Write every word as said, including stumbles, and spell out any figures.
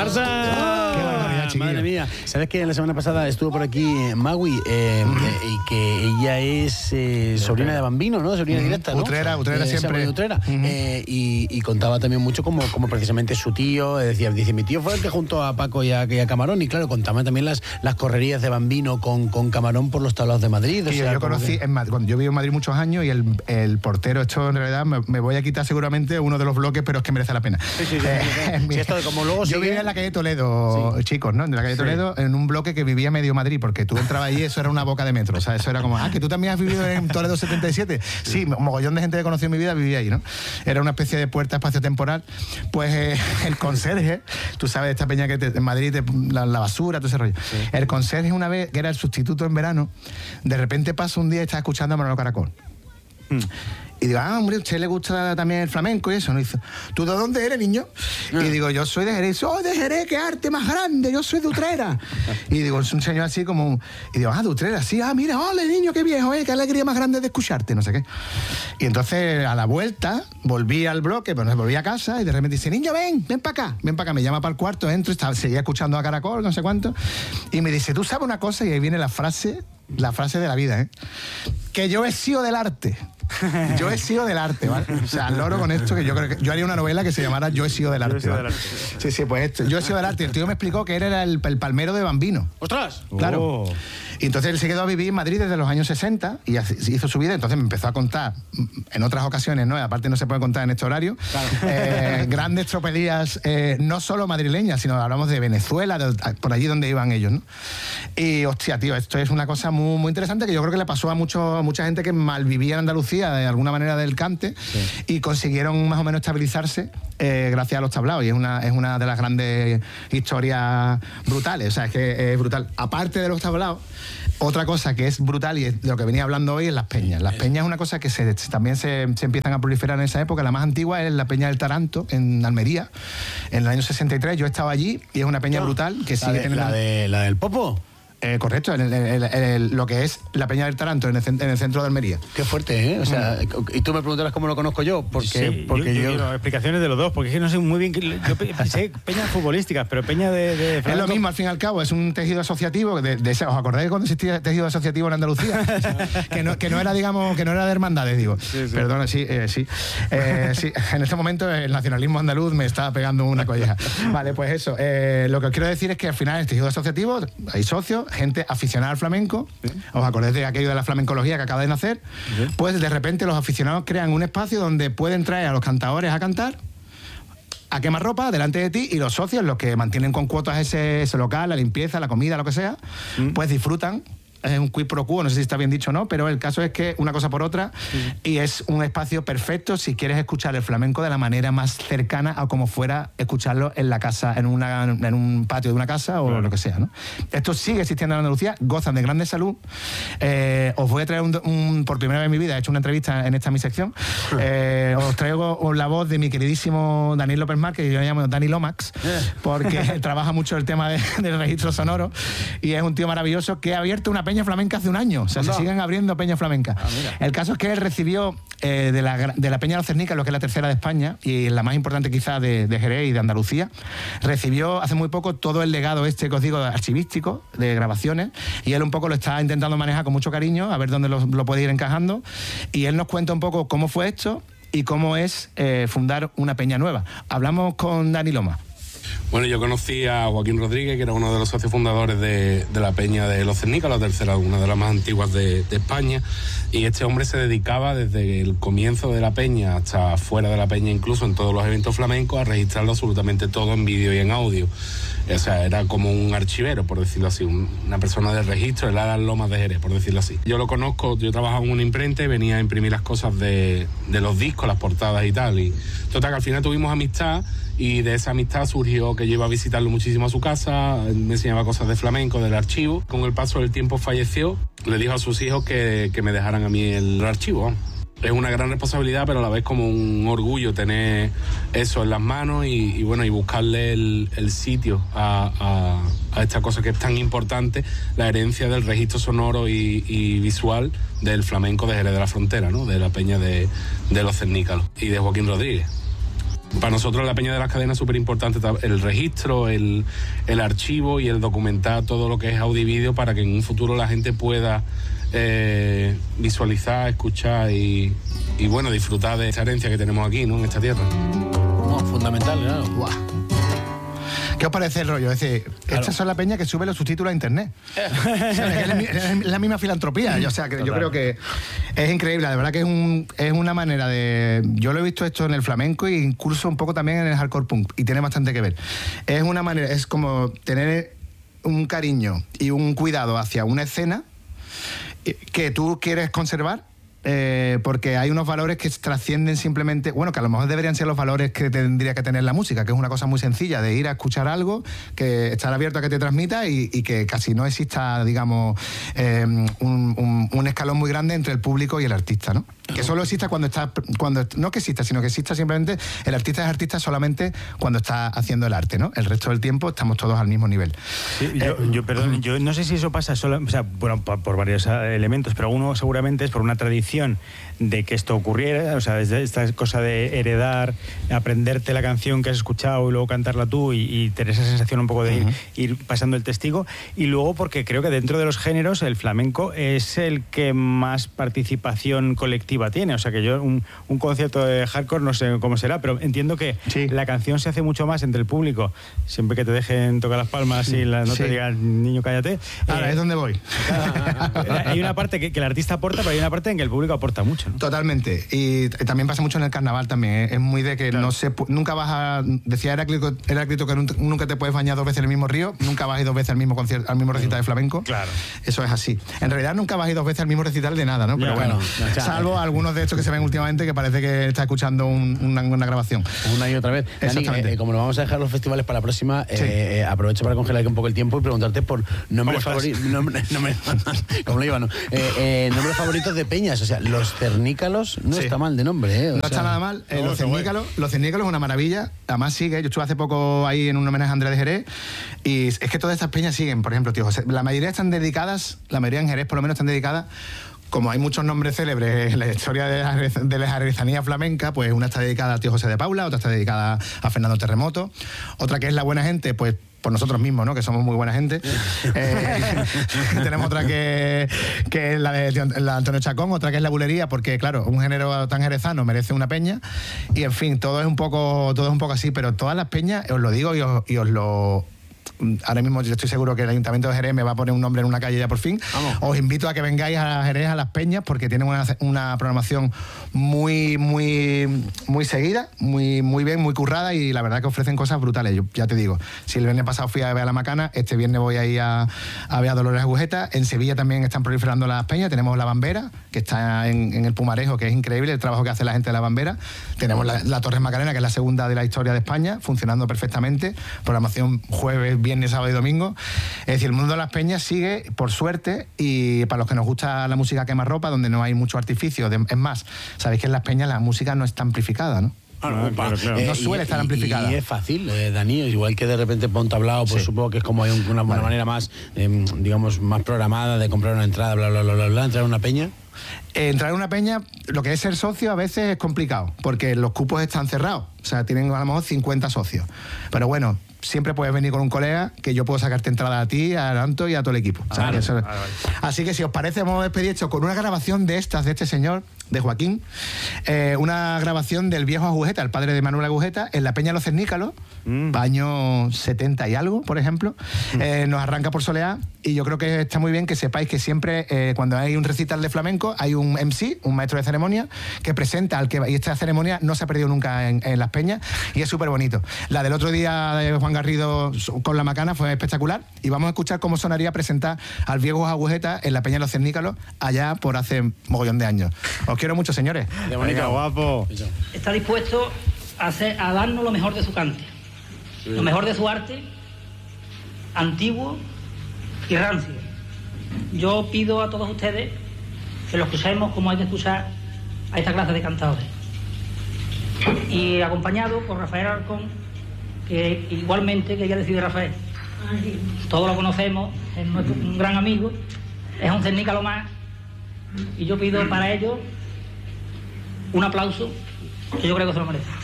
Barça. Qué barbaridad, chiquillo. Madre mía. ¿Sabes que la semana pasada estuvo por aquí Magui eh, mm. eh, y que ella es eh, sobrina de Bambino, ¿no? Sobrina mm. directa, ¿no? Utrera, Utrera eh, siempre. Utrera. Mm-hmm. eh, y, y contaba también mucho como, como precisamente su tío, eh, decía, dice, mi tío fue el que juntó a Paco y a, y a Camarón, y claro, contaba también las, las correrías de Bambino con, con Camarón por los tablados de Madrid. O sí, sea, yo conocí, que... en Madrid, cuando yo vivo en Madrid muchos años y el, el portero, esto en realidad me, me voy a quitar seguramente uno de los bloques, pero es que merece la pena. Sí, sí, sí. Eh, sí, sí. Si esto de como luego yo sigue... vivía en la calle Toledo, sí. chicos, ¿no? En la calle sí. Toledo, en un bloque que vivía medio Madrid, porque tú entrabas allí, eso era una boca de metro, o sea, eso era como, ah, que tú también has vivido en Toledo setenta y siete. Sí, un mogollón de gente que conocí en mi vida vivía ahí, ¿no? Era una especie de puerta espacio-temporal. Pues eh, el conserje, tú sabes, esta peña que te, en Madrid, te, la, la basura, todo ese rollo. Sí. El conserje, una vez, que era el sustituto en verano, de repente pasa un día y está escuchando a Manolo Caracol. Mm. Y digo, ah, hombre, a usted le gusta también el flamenco y eso, ¿no? Y dice, ¿tú de dónde eres, niño? Ah. Y digo, yo soy de Jerez. ¡Soy de Jerez, qué arte más grande! Yo soy de Utrera. Y digo, es un señor así como... Y digo, ah, de Utrera, sí, ah, mira, ole, niño, qué viejo, eh, qué alegría más grande de escucharte, no sé qué. Y entonces, a la vuelta, volví al bloque, bueno, volví a casa y de repente dice, niño, ven, ven para acá, ven para acá. Me llama para el cuarto, entro, estaba, seguía escuchando a Caracol, no sé cuánto. Y me dice, ¿tú sabes una cosa? Y ahí viene la frase, la frase de la vida, ¿eh? Que yo he sido del arte. Yo he sido del arte, ¿vale? O sea, loro con esto, que yo creo que yo haría una novela que se llamara Yo he sido del arte. Yo he sido del arte. Sí, sí, pues esto. Yo he sido del arte. El tío me explicó que él era el, el palmero de Bambino. ¡Ostras! Claro. Oh. Y entonces él se quedó a vivir en Madrid desde los años sesenta y hizo su vida. Entonces me empezó a contar en otras ocasiones, ¿no? Aparte no se puede contar en este horario. Claro. Eh, grandes tropelías, eh, no solo madrileñas, sino hablamos de Venezuela, de, por allí donde iban ellos, ¿no? Y hostia, tío, esto es una cosa muy, muy interesante que yo creo que le pasó a, mucho, a mucha gente que malvivía en Andalucía de alguna manera del cante, sí. Y consiguieron más o menos estabilizarse eh, gracias a los tablaos, y es una, es una de las grandes historias brutales, o sea, es que es brutal. Aparte de los tablaos, otra cosa que es brutal y es de lo que venía hablando hoy es las peñas. Las peñas es una cosa que se, también se, se empiezan a proliferar en esa época. La más antigua es la Peña del Taranto, en Almería, en el año sesenta y tres. Yo he estado allí y es una peña no, brutal que sigue de, teniendo... ¿La, de, ¿La del Popo? Eh, correcto, el, el, el, el, lo que es la Peña del Taranto en el, en el centro de Almería. Qué fuerte, ¿eh? O sea, mm. y tú me preguntarás cómo lo conozco yo, porque, sí, porque yo, yo... yo quiero explicaciones de los dos, porque es que no sé muy bien, yo pensé peñas futbolísticas, pero peña de, de es lo mismo al fin y al cabo, es un tejido asociativo, de, de, ¿os acordáis cuando existía tejido asociativo en Andalucía? que, no, que no era, digamos, que no era de hermandades, digo. Sí, sí. Perdona, sí, eh, sí. Eh, sí. En este momento el nacionalismo andaluz me está pegando una colleja. Vale, pues eso, eh, lo que os quiero decir es que al final el tejido asociativo, hay socios, gente aficionada al flamenco, ¿sí? ¿Os acordáis de aquello de la flamencología que acaba de nacer? ¿Sí? Pues de repente los aficionados crean un espacio donde pueden traer a los cantadores a cantar, a quemarropa delante de ti, y los socios, los que mantienen con cuotas ese, ese local, la limpieza, la comida, lo que sea, ¿sí? Pues disfrutan. Es un quid pro quo, no sé si está bien dicho o no, pero el caso es que una cosa por otra, sí. Y es un espacio perfecto si quieres escuchar el flamenco de la manera más cercana a como fuera escucharlo en la casa, en, una, en un patio de una casa o claro. Lo que sea, ¿no? Esto sigue existiendo en Andalucía, gozan de grande salud. Eh, os voy a traer un, un, por primera vez en mi vida, he hecho una entrevista en esta mi sección, eh, os traigo la voz de mi queridísimo Daniel López Márquez, que yo le llamo Dani Lomax, porque trabaja mucho el tema de, del registro sonoro y es un tío maravilloso que ha abierto una peña flamenca hace un año, o sea, no. Se siguen abriendo peñas flamencas. Ah, el caso es que él recibió eh, de, la, de la Peña de los Cernicas, lo que es la tercera de España y la más importante quizás de, de Jerez y de Andalucía, recibió hace muy poco todo el legado este que os digo archivístico, de grabaciones, y él un poco lo está intentando manejar con mucho cariño, a ver dónde lo, lo puede ir encajando, y él nos cuenta un poco cómo fue esto y cómo es eh, fundar una peña nueva. Hablamos con Dani Loma. Bueno, yo conocí a Joaquín Rodríguez, que era uno de los socios fundadores de, de la Peña de los Cernicas, la tercera, una de las más antiguas de, de España, y este hombre se dedicaba desde el comienzo de la Peña hasta fuera de la Peña, incluso en todos los eventos flamencos, a registrarlo absolutamente todo en vídeo y en audio. O sea, era como un archivero, por decirlo así, una persona de registro, el Alan Lomas de Jerez, por decirlo así. Yo lo conozco, yo trabajaba en una imprenta y venía a imprimir las cosas de, de los discos, las portadas y tal, y total, que al final tuvimos amistad, y de esa amistad surgió que yo iba a visitarlo muchísimo a su casa, me enseñaba cosas de flamenco, del archivo. Con el paso del tiempo falleció, le dijo a sus hijos que, que me dejaran a mí el archivo. Es una gran responsabilidad, pero a la vez como un orgullo tener eso en las manos y, y bueno, y buscarle el, el sitio a, a, a esta cosa que es tan importante, la herencia del registro sonoro y, y visual del flamenco de Jerez de la Frontera, ¿no? De la Peña de, de los Cernícalos y de Joaquín Rodríguez. Para nosotros la Peña de las Cadenas es súper importante el registro, el, el archivo y el documentar todo lo que es audio y vídeo para que en un futuro la gente pueda eh, visualizar, escuchar y, y bueno, disfrutar de esa herencia que tenemos aquí, ¿no? En esta tierra. No, fundamental, claro. Guau. ¿Qué os parece el rollo? Es decir, claro. Estas son la peña que sube los subtítulos a internet. O sea, es, es la misma filantropía. O sea, que Total. Yo creo que es increíble. De verdad que es, un, es una manera de... Yo lo he visto esto en el flamenco e incluso un poco también en el hardcore punk. Y tiene bastante que ver. Es una manera... Es como tener un cariño y un cuidado hacia una escena que tú quieres conservar. Eh, porque hay unos valores que trascienden simplemente, bueno, que a lo mejor deberían ser los valores que tendría que tener la música, que es una cosa muy sencilla, de ir a escuchar algo, que estar abierto a que te transmita y, y que casi no exista, digamos, eh, un, un, un escalón muy grande entre el público y el artista, ¿no? Que solo exista cuando está, cuando, no que exista, sino que exista simplemente, el artista es artista solamente cuando está haciendo el arte, ¿no? El resto del tiempo estamos todos al mismo nivel. Sí, yo, eh, yo, perdón, yo no sé si eso pasa solo, o sea, bueno, por, por varios elementos, pero uno seguramente es por una tradición de que esto ocurriera, o sea, desde esta cosa de heredar, aprenderte la canción que has escuchado y luego cantarla tú y, y tener esa sensación un poco de uh-huh. ir, ir pasando el testigo, y luego porque creo que dentro de los géneros el flamenco es el que más participación colectiva tiene, o sea que yo un, un concierto de hardcore no sé cómo será, pero entiendo que sí. La canción se hace mucho más entre el público, siempre que te dejen tocar las palmas y la, no sí. te digan niño cállate. Ahora eh, es donde voy. Hay una parte que, que el artista aporta, pero hay una parte en que el público aporta mucho, ¿no? Totalmente. Y también pasa mucho en el carnaval también, ¿eh? Es muy de que claro. no se nunca vas a... Decía Heráclito, Heráclito que nunca te puedes bañar dos veces en el mismo río, nunca vas a ir dos veces al mismo concierto, al mismo recital de flamenco. Claro. Eso es así. En realidad nunca vas a ir dos veces al mismo recital de nada, ¿no? Pero ya, bueno, no, no, salvo ya, algunos de estos que se ven últimamente que parece que está escuchando un, una, una grabación. Una y otra vez. Exactamente. Dani, eh, como nos vamos a dejar los festivales para la próxima, sí. eh, aprovecho para congelar un poco el tiempo y preguntarte por nombres favoritos. Nombre, nombre, como lo iba, ¿no? Eh, eh, nombres favoritos de peñas. O sea, los cernícalos no sí. está mal de nombre, ¿eh? O no sea, está nada mal. Eh, no, los cernícalos, los cernícalos es una maravilla. Además sigue. Yo estuve hace poco ahí en un homenaje a Andrés de Jerez y es que todas estas peñas siguen. Por ejemplo, tío José, la mayoría están dedicadas, la mayoría en Jerez por lo menos están dedicadas. Como hay muchos nombres célebres en la historia de la, de la jerezanía flamenca, pues una está dedicada al tío José de Paula, otra está dedicada a Fernando Terremoto, otra que es la buena gente, pues por nosotros mismos, ¿no? Que somos muy buena gente. Eh, tenemos otra que, que es la de la Antonio Chacón, otra que es la bulería, porque claro, un género tan jerezano merece una peña. Y en fin, todo es un poco, todo es un poco así, pero todas las peñas, os lo digo y os, y os lo... Ahora mismo yo estoy seguro que el Ayuntamiento de Jerez me va a poner un nombre en una calle ya por fin. Vamos. Os invito a que vengáis a Jerez, a Las Peñas, porque tienen una, una programación muy, muy, muy seguida, muy, muy bien, muy currada, y la verdad que ofrecen cosas brutales. Yo ya te digo, si el viernes pasado fui a ver a La Macana, este viernes voy a ir a, a ver a Dolores Agujeta. En Sevilla también están proliferando las peñas. Tenemos La Bambera, que está en, en el Pumarejo, que es increíble el trabajo que hace la gente de La Bambera. Tenemos la, la Torres Macarena, que es la segunda de la historia de España, funcionando perfectamente. Programación jueves, viernes, sábado y domingo. Es decir, el mundo de las peñas sigue, por suerte, y para los que nos gusta la música quemarropa, donde no hay mucho artificio. De, es más, sabéis que en las peñas la música no está amplificada, ¿no? Ah, no, claro, claro. no suele y, estar amplificada. Y es fácil, eh, Dani, igual que de repente Ponte Hablado, pues sí. supongo que es como hay un, una, vale. una manera más, eh, digamos, más programada de comprar una entrada, bla, bla, bla, bla, bla, entrar a una peña. Eh, entrar en una peña, lo que es ser socio a veces es complicado, porque los cupos están cerrados. O sea, tienen a lo mejor cincuenta socios. Pero bueno, siempre puedes venir con un colega que yo puedo sacarte entrada a ti, a Anto y a todo el equipo. Ah, vale, eso... vale, vale. Así que si os parece, vamos a despedir esto con una grabación de estas, de este señor, de Joaquín, eh, una grabación del viejo Agujeta, el padre de Manuel Agujeta, en la Peña Los Cernícalos, mm. año setenta y algo, por ejemplo. Mm. Eh, nos arranca por Soleá, y yo creo que está muy bien que sepáis que siempre, eh, cuando hay un recital de flamenco, hay un M C, un maestro de ceremonia, que presenta al que y esta ceremonia no se ha perdido nunca en, en las peñas, y es súper bonito. La del otro día de Juan Garrido con La Macana fue espectacular, y vamos a escuchar cómo sonaría presentar al viejo Agujeta en la Peña Los Cernícalos allá por hace mogollón de años. Os quiero mucho, señores. De bonito, guapo. Está dispuesto a, hacer, a darnos lo mejor de su cante, sí. lo mejor de su arte, antiguo y rancio. Yo pido a todos ustedes que lo escuchemos como hay que escuchar a esta clase de cantadores. Y acompañado por Rafael Arcón, que igualmente quería decir de Rafael. Todos lo conocemos, es nuestro, un gran amigo, es un cernícalo más, y yo pido para ello un aplauso que yo creo que se lo merece.